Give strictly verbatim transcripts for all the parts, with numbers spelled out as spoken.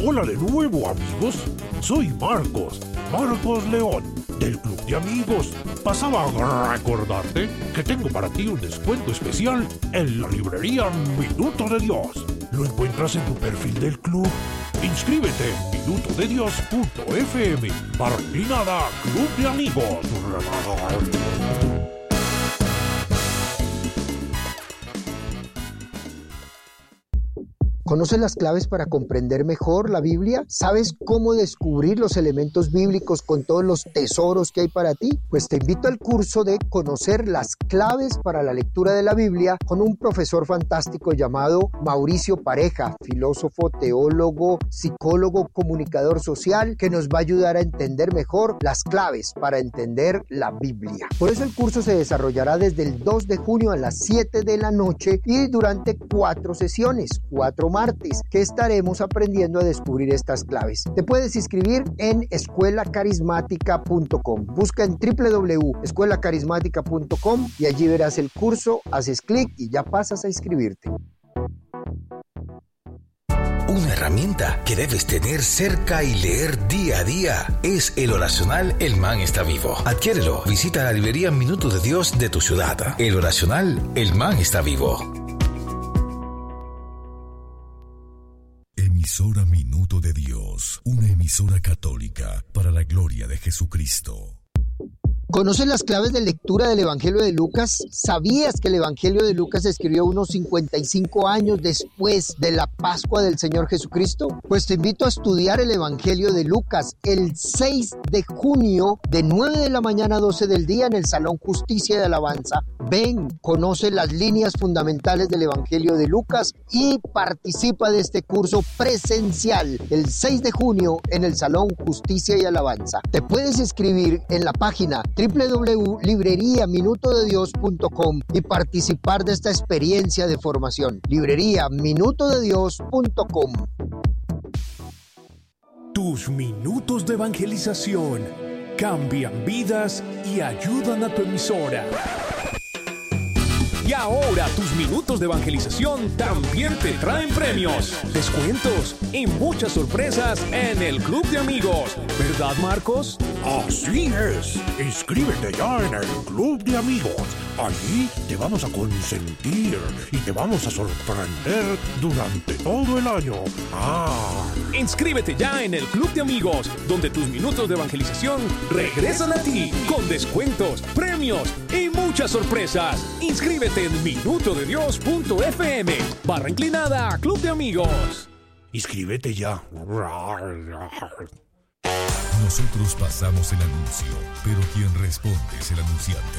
Hola de nuevo, amigos. Soy Marcos, Marcos León, del Club de Amigos. Pasaba a recordarte que tengo para ti un descuento especial en la librería Minuto de Dios. Lo encuentras en tu perfil del club. Inscríbete en minuto de dios punto f m barra inclinada Club de Amigos. ¿Conoces las claves para comprender mejor la Biblia? ¿Sabes cómo descubrir los elementos bíblicos con todos los tesoros que hay para ti? Pues te invito al curso de Conocer las claves para la lectura de la Biblia con un profesor fantástico llamado Mauricio Pareja, filósofo, teólogo, psicólogo, comunicador social, que nos va a ayudar a entender mejor las claves para entender la Biblia. Por eso el curso se desarrollará desde el dos de junio a las siete de la noche y durante cuatro sesiones, cuatro martes, que estaremos aprendiendo a descubrir estas claves. Te puedes inscribir en escuela carismática punto com. Busca en doble u doble u doble u punto escuela carismática punto com y allí verás el curso, haces clic y ya pasas a inscribirte. Una herramienta que debes tener cerca y leer día a día es el oracional El Man está vivo. Adquiérelo. Visita la librería Minuto de Dios de tu ciudad. El oracional El Man está vivo. Emisora Minuto de Dios, una emisora católica para la gloria de Jesucristo. ¿Conoces las claves de lectura del Evangelio de Lucas? ¿Sabías que el Evangelio de Lucas se escribió unos cincuenta y cinco años después de la Pascua del Señor Jesucristo? Pues te invito a estudiar el Evangelio de Lucas el seis de junio de nueve de la mañana a doce del día en el Salón Justicia y Alabanza. Ven, conoce las líneas fundamentales del Evangelio de Lucas y participa de este curso presencial el seis de junio en el Salón Justicia y Alabanza. Te puedes inscribir en la página doble u doble u doble u punto librería minuto de dios punto com y participar de esta experiencia de formación. librería minuto de dios punto com. Tus minutos de evangelización cambian vidas y ayudan a tu emisora. Y ahora tus minutos de evangelización también te traen premios, descuentos y muchas sorpresas en el Club de Amigos. ¿Verdad, Marcos? Así es. Inscríbete ya en el Club de Amigos. Allí te vamos a consentir y te vamos a sorprender durante todo el año. Ah. Inscríbete ya en el Club de Amigos, donde tus minutos de evangelización regresan a ti con descuentos, premios y muchas sorpresas. Inscríbete en minuto de dios punto f m barra inclinada Club de Amigos. Inscríbete ya. Nosotros pasamos el anuncio, pero quien responde es el anunciante.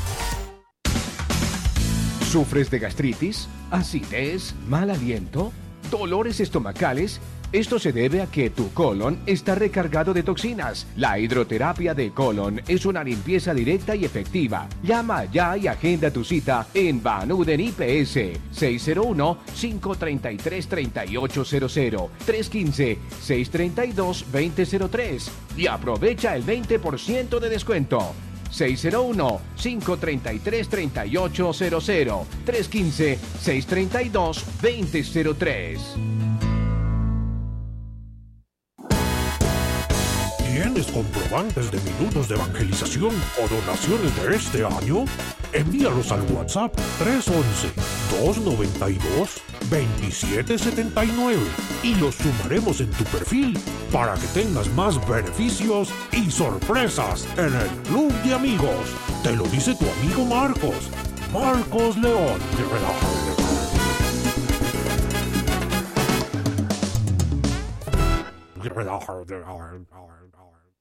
¿Sufres de gastritis, acidez, mal aliento, dolores estomacales? Esto se debe a que tu colon está recargado de toxinas. La hidroterapia de colon es una limpieza directa y efectiva. Llama ya y agenda tu cita en Banuden I P S seis cero uno, cinco tres tres, tres ocho cero cero, tres uno cinco, seis tres dos, dos cero cero tres y aprovecha el veinte por ciento de descuento. seis cero uno, cinco tres tres, tres ocho cero cero, tres uno cinco, seis tres dos, dos cero cero tres. ¿Tienes comprobantes de minutos de evangelización o donaciones de este año? Envíalos al WhatsApp tres once, dos noventa y dos, veintisiete setenta y nueve y los sumaremos en tu perfil para que tengas más beneficios y sorpresas en el Club de Amigos. Te lo dice tu amigo Marcos, Marcos León.